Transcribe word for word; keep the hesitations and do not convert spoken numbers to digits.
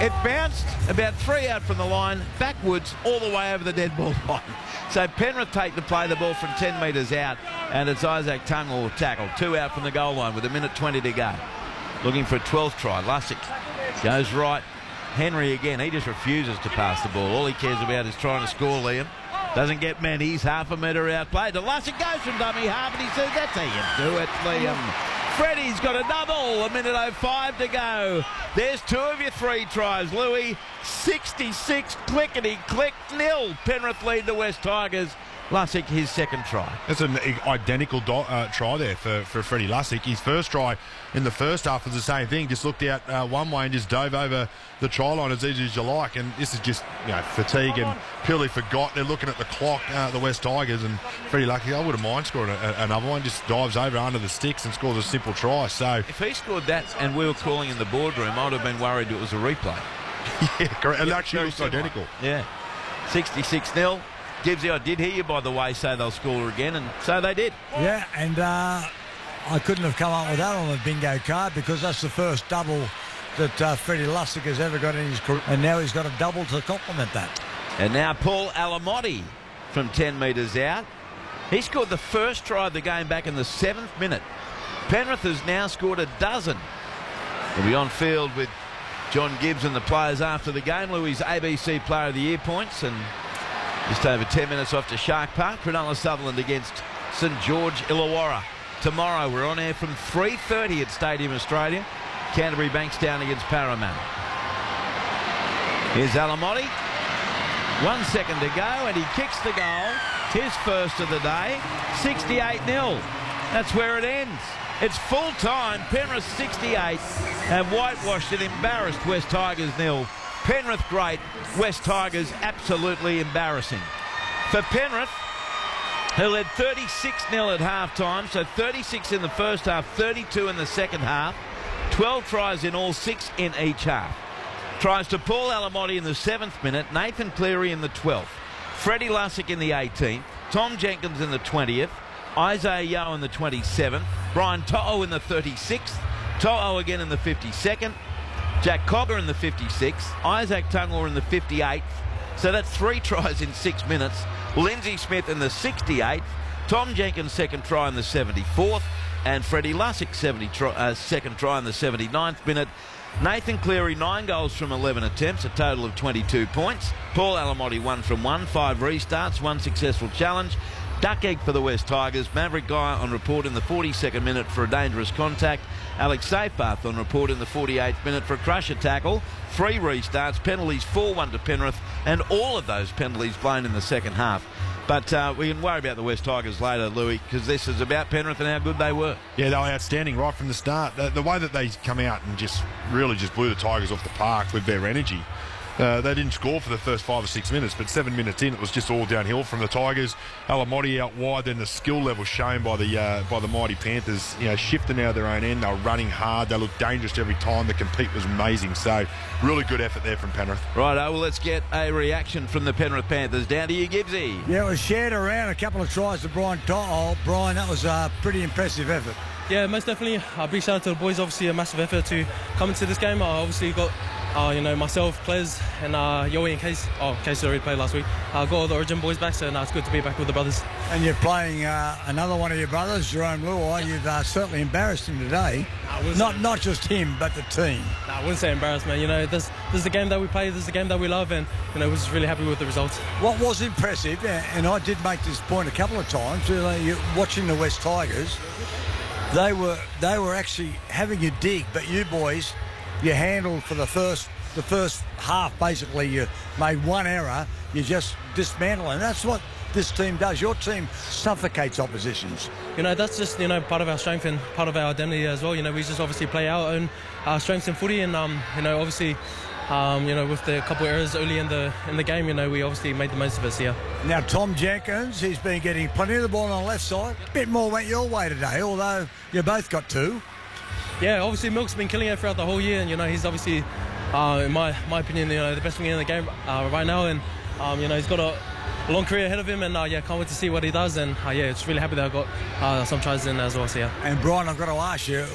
It bounced about three out from the line, backwards, all the way over the dead ball line. So Penrith take the play, the ball from ten metres out, and it's Isaac Tungall tackle. Two out from the goal line with a minute twenty to go. Looking for a twelfth try. Lussick goes right. Henry again, he just refuses to pass the ball. All he cares about is trying to score, Liam. Doesn't get many. He's half a metre outplayed. The Lussick goes from dummy half, and he says, that's how you do it, Liam. Freddie's got a double. A minute oh five to go. There's two of your three tries, Louis. sixty-six, clickety-click, nil. Penrith lead the West Tigers. Lussick, his second try. That's an identical do uh, try there for, for Freddie Lussick. His first try in the first half was the same thing. Just looked out uh, one way and just dove over the try line as easy as you like. And this is just, you know, fatigue and purely forgot. They're looking at the clock, uh, the West Tigers, and Freddie Lussick, I wouldn't mind scoring a, a, another one. Just dives over under the sticks and scores a simple try. So if he scored that and we were calling in the boardroom, I would have been worried it was a replay. Yeah, correct. It Yeah, actually looks similar. identical. Yeah. sixty-six nil. Gibbsy, I did hear you, by the way, say they'll score again, and so they did. Yeah, and uh, I couldn't have come up with that on the bingo card because that's the first double that uh, Freddie Lussick has ever got in his career, and now he's got a double to complement that. And now Paul Alamotti from ten metres out. He scored the first try of the game back in the seventh minute. Penrith has now scored a dozen. We'll be on field with John Gibbs and the players after the game. Louis' A B C Player of the Year points, and just over ten minutes off to Shark Park. Cronulla Sutherland against St George Illawarra. Tomorrow we're on air from three thirty at Stadium Australia. Canterbury Bankstown against Parramatta. Here's Alamotti. One second to go, and he kicks the goal. His first of the day. sixty-eight nil. That's where it ends. It's full time. Penrith sixty-eight have whitewashed an embarrassed West Tigers nil. Penrith great, West Tigers absolutely embarrassing. For Penrith, who led thirty-six nil at half-time, so thirty-six in the first half, thirty-two in the second half, twelve tries in all, six in each half. Tries to Paul Alamotti in the seventh minute, Nathan Cleary in the twelfth, Freddie Lussick in the eighteenth, Tom Jenkins in the twentieth, Isaiah Yeo in the twenty-seventh, Brian To'o in the thirty-sixth, To'o again in the fifty-second, Jack Cogger in the fifty-sixth, Isaac Tungall in the fifty-eighth. So that's three tries in six minutes. Lindsay Smith in the sixty-eighth, Tom Jenkins' second try in the seventy-fourth, and Freddie Lussick's seventy try, uh, second try in the seventy-ninth minute. Nathan Cleary, nine goals from eleven attempts, a total of twenty-two points. Paul Alamotti, one from one, five restarts, one successful challenge. Duck egg for the West Tigers. Maverick Guy on report in the forty-second minute for a dangerous contact. Alex Seyfarth on report in the forty-eighth minute for a crusher tackle. Three restarts, penalties four one to Penrith, and all of those penalties blown in the second half. But uh, we can worry about the West Tigers later, Louis, because this is about Penrith and how good they were. Yeah, they were outstanding right from the start. The, the way that they come out and just really just blew the Tigers off the park with their energy. Uh, they didn't score for the first five or six minutes, but seven minutes in, it was just all downhill from the Tigers. Alamotti out wide, then the skill level shown by the uh, by the mighty Panthers, you know, shifting out of their own end. They were running hard. They looked dangerous every time. The compete was amazing. So, really good effort there from Penrith. Right, well, let's get a reaction from the Penrith Panthers. Down to you, Gibbsy. Yeah, it was shared around a couple of tries to Brian To'o. Brian, that was a pretty impressive effort. Yeah, most definitely. A big shout out to the boys. Obviously, a massive effort to come into this game. I obviously got, uh, you know, myself, Ples, and uh, Yoey and Case. Oh, Case already played last week. I uh, got all the Origin boys back, so no, it's good to be back with the brothers. And you're playing uh, another one of your brothers, Jerome Luai. You've uh, certainly embarrassed him today. Not not just him, but the team. No, I wouldn't say embarrassed, man. You know, this, this is the game that we play. This is the game that we love, and you know, we're just really happy with the results. What was impressive, and I did make this point a couple of times, you know, you're watching the West Tigers. They were they were actually having you dig, but you boys, you handled for the first the first half. Basically, you made one error, you just dismantle, and that's what this team does. Your team suffocates oppositions. You know, that's just, you know, part of our strength and part of our identity as well. You know, we just obviously play our own uh, strengths in footy, and um, you know, obviously, um, you know, with the couple of errors early in the in the game, you know, we obviously made the most of it here. Now, Tom Jenkins, he's been getting plenty of the ball on the left side. A bit more went your way today, although you both got two. Yeah, obviously Milk's been killing it throughout the whole year, and you know, he's obviously, uh, in my my opinion, you know, the best winger in the game uh, right now, and um, you know, he's got a A long career ahead of him, and uh, yeah, can't wait to see what he does. And uh, yeah, it's really happy that I got uh, some tries in as well. So yeah. And Brian, I've got to ask you,